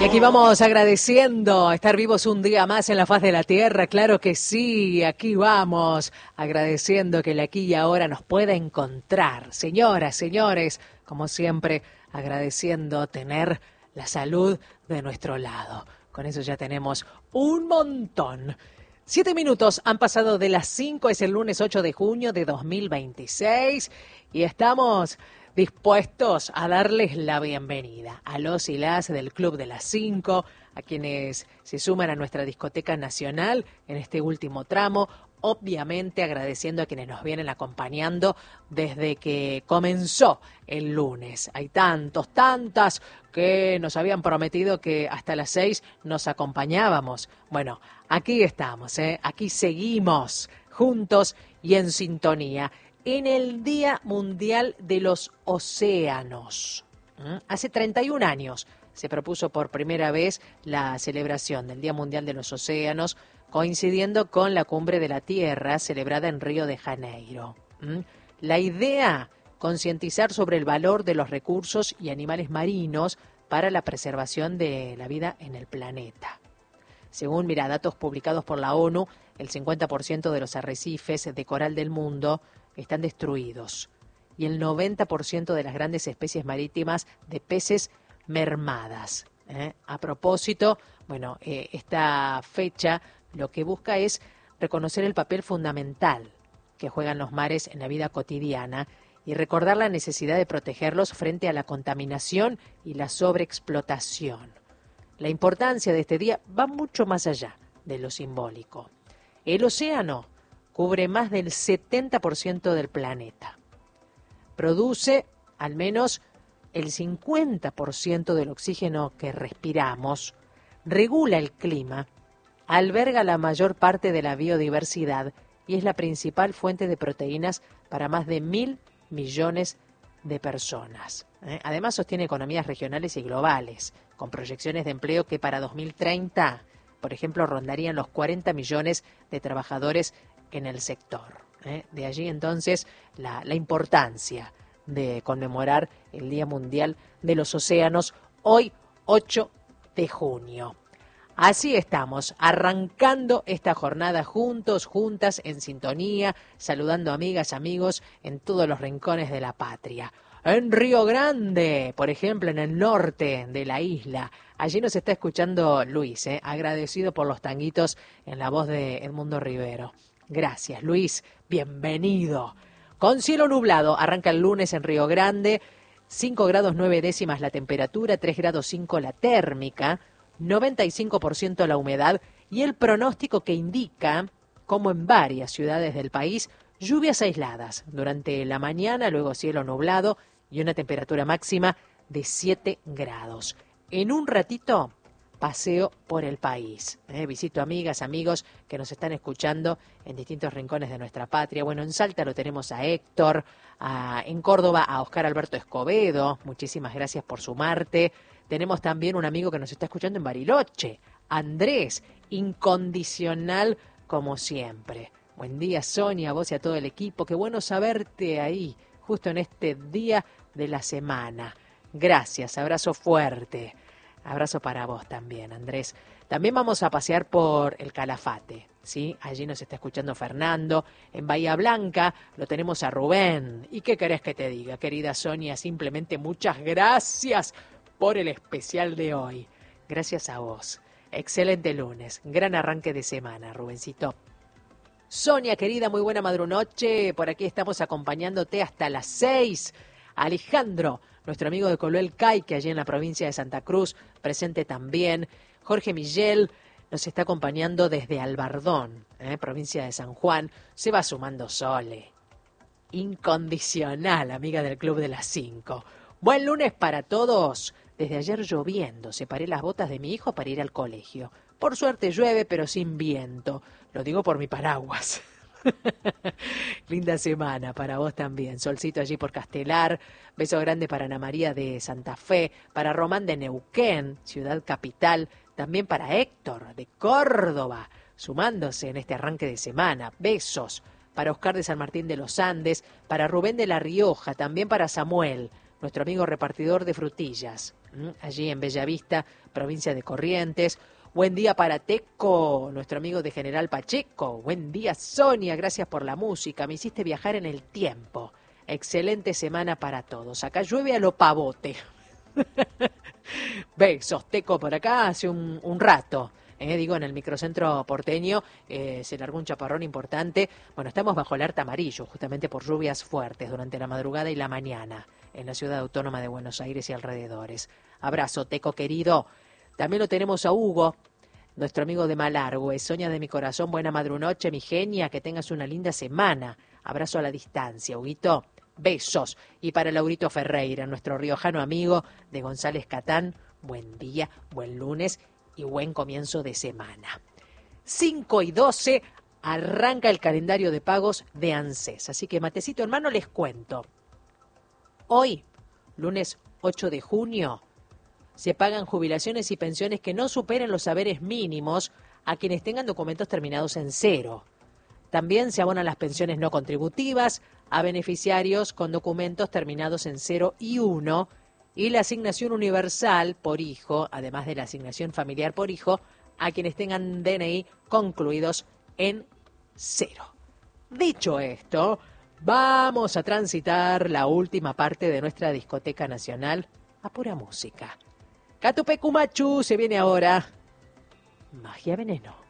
Y aquí vamos agradeciendo estar vivos un día más en la faz de la tierra, claro que sí, aquí vamos agradeciendo que el aquí y ahora nos pueda encontrar. Señoras, señores, como siempre, agradeciendo tener la salud de nuestro lado. Con eso ya tenemos un montón. 7 minutos han pasado de las 5, es el lunes 8 de junio de 2026 y estamos dispuestos a darles la bienvenida a los y las del Club de las 5, a quienes se suman a nuestra discoteca nacional en este último tramo, obviamente agradeciendo a quienes nos vienen acompañando desde que comenzó el lunes. Hay tantas que nos habían prometido que hasta las 6 nos acompañábamos. Bueno, aquí estamos, aquí seguimos juntos y en sintonía. En el Día Mundial de los Océanos. Hace 31 años se propuso por primera vez la celebración del Día Mundial de los Océanos, coincidiendo con la Cumbre de la Tierra celebrada en Río de Janeiro. La idea, concientizar sobre el valor de los recursos y animales marinos para la preservación de la vida en el planeta. Según datos publicados por la ONU, el 50% de los arrecifes de coral del mundo están destruidos y el 90% de las grandes especies marítimas de peces mermadas. A propósito, esta fecha lo que busca es reconocer el papel fundamental que juegan los mares en la vida cotidiana y recordar la necesidad de protegerlos frente a la contaminación y la sobreexplotación. La importancia de este día va mucho más allá de lo simbólico. El océano cubre más del 70% del planeta. Produce al menos el 50% del oxígeno que respiramos, regula el clima, alberga la mayor parte de la biodiversidad y es la principal fuente de proteínas para más de 1.000 millones de personas. Además, sostiene economías regionales y globales, con proyecciones de empleo que para 2030, por ejemplo, rondarían los 40 millones de trabajadores en el sector. De allí entonces la importancia de conmemorar el Día Mundial de los Océanos hoy 8 de junio. Así estamos, arrancando esta jornada juntos, juntas, en sintonía, saludando amigas, amigos en todos los rincones de la patria. En Río Grande, por ejemplo, en el norte de la isla. Allí nos está escuchando Luis, agradecido por los tanguitos en la voz de Edmundo Rivero. Gracias, Luis. Bienvenido. Con cielo nublado, arranca el lunes en Río Grande. 5 grados 9 décimas la temperatura, 3 grados 5 la térmica, 95% la humedad y el pronóstico que indica, como en varias ciudades del país, lluvias aisladas durante la mañana, luego cielo nublado y una temperatura máxima de 7 grados. En un ratito paseo por el país. Visito amigas, amigos que nos están escuchando en distintos rincones de nuestra patria. Bueno, en Salta lo tenemos a Héctor, en Córdoba a Oscar Alberto Escobedo. Muchísimas gracias por sumarte. Tenemos también un amigo que nos está escuchando en Bariloche, Andrés, incondicional como siempre. Buen día, Sonia, a vos y a todo el equipo. Qué bueno saberte ahí, justo en este día de la semana. Gracias, abrazo fuerte. Abrazo para vos también, Andrés. También vamos a pasear por el Calafate, ¿sí? Allí nos está escuchando Fernando. En Bahía Blanca lo tenemos a Rubén. ¿Y qué querés que te diga, querida Sonia? Simplemente muchas gracias por el especial de hoy. Gracias a vos. Excelente lunes. Gran arranque de semana, Rubencito. Sonia, querida, muy buena madrunoche. Por aquí estamos acompañándote hasta las 6. Alejandro, nuestro amigo de Coloel Caique, allí en la provincia de Santa Cruz, presente también. Jorge Miguel nos está acompañando desde Albardón, provincia de San Juan. Se va sumando Sole. Incondicional, amiga del Club de las 5. Buen lunes para todos. Desde ayer lloviendo, separé las botas de mi hijo para ir al colegio. Por suerte llueve, pero sin viento. Lo digo por mi paraguas. Linda semana para vos también. Solcito allí por Castelar. Beso grande para Ana María de Santa Fe, para Román de Neuquén, ciudad capital. También para Héctor de Córdoba, sumándose en este arranque de semana. Besos para Oscar de San Martín de los Andes, para Rubén de La Rioja, también para Samuel, nuestro amigo repartidor de frutillas. allí en Bellavista, provincia de Corrientes. Buen día para Teco, nuestro amigo de General Pacheco. Buen día, Sonia, gracias por la música. Me hiciste viajar en el tiempo. Excelente semana para todos. Acá llueve a lo pavote. Besos, Teco, por acá hace un rato. Digo, en el microcentro porteño se largó un chaparrón importante. Bueno, estamos bajo alerta amarillo, justamente por lluvias fuertes durante la madrugada y la mañana en la ciudad autónoma de Buenos Aires y alrededores. Abrazo, Teco querido. También lo tenemos a Hugo, nuestro amigo de Malargüe. Sonia de mi corazón, buena madrunoche, mi genia, que tengas una linda semana. Abrazo a la distancia, Huguito. Besos. Y para Laurito Ferreira, nuestro riojano amigo de González Catán, buen día, buen lunes y buen comienzo de semana. 5:12 arranca el calendario de pagos de ANSES. Así que, matecito hermano, les cuento. Hoy, lunes 8 de junio, se pagan jubilaciones y pensiones que no superen los saberes mínimos a quienes tengan documentos terminados en 0. También se abonan las pensiones no contributivas a beneficiarios con documentos terminados en 0 y 1 y la asignación universal por hijo, además de la asignación familiar por hijo, a quienes tengan DNI concluidos en 0. Dicho esto, vamos a transitar la última parte de nuestra discoteca nacional a pura música. Catupecumachu se viene ahora. Magia Veneno.